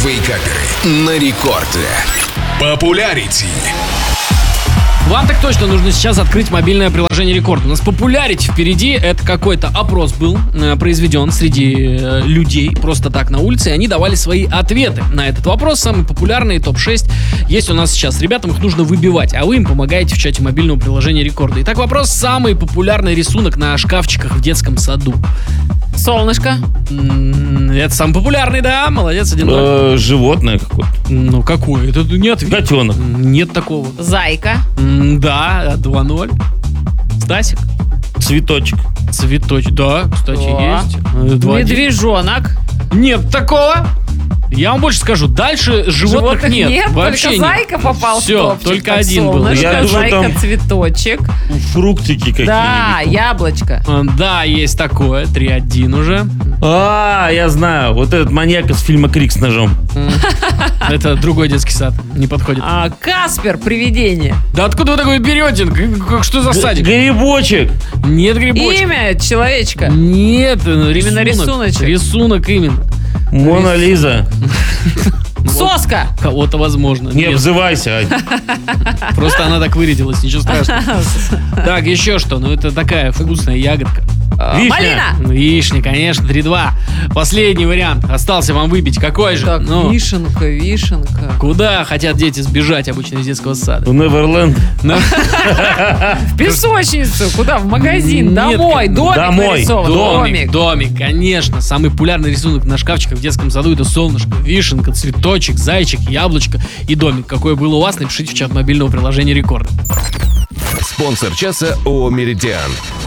Вейкаперы на рекорде. Популярити. Вам так точно нужно сейчас открыть мобильное приложение Рекорд. У нас популярить впереди. Это какой-то опрос был произведен среди людей просто так на улице. И они давали свои ответы на этот вопрос. Самые популярные топ-6 есть у нас сейчас. Ребятам их нужно выбивать, а вы им помогаете в чате мобильного приложения Рекорда. Итак, вопрос. Самый популярный рисунок на шкафчиках в детском саду. Солнышко. Это самый популярный, да? Молодец, 1-0. Животное какое-то. Ну, какой? Это не ответ. Котенок. Нет такого. Зайка. Да, 2-0. Стасик. Цветочек. Цветочек. Да, кстати, О. есть. 2-1. Медвежонок. Нет такого. Я вам больше скажу. Дальше животных нет. Вообще только зайка попал Всё, в топчик. только Так, один был. солнышко, Я думаю, зайка, там- цветочек. Фруктики какие-нибудь. Да, яблочко. Да, есть такое. 3-1 уже. Я знаю. Вот этот маньяк из фильма «Крик с ножом». Это другой детский сад. Не подходит. Каспер, привидение. Да откуда вы такое берете? Что за садик? Грибочек. Нет грибочка. Имя человечка. Нет, Именно рисуночек. Рисунок именно. Мона Лиза. Соска. Кого-то возможно. Не Нет, обзывайся, Ань. просто она так вырядилась, ничего страшного. Так, еще что? Ну, это такая вкусная ягодка. Вишня. Малина. Вишня, конечно, 3-2. Последний вариант. Остался вам выбить. Какой же? Так, Ну, вишенка. куда хотят дети сбежать обычно из детского сада? В Неверленд. В песочницу. Куда? В магазин. Нет, Домой. Домик домой. нарисован. Домик, домик, конечно. Самый популярный рисунок на шкафчиках в детском саду — это солнышко, вишенка, цветочек, зайчик, яблочко и домик. Какое было у вас, напишите в чат мобильного приложения Рекорда. Спонсор часа ООО «Меридиан».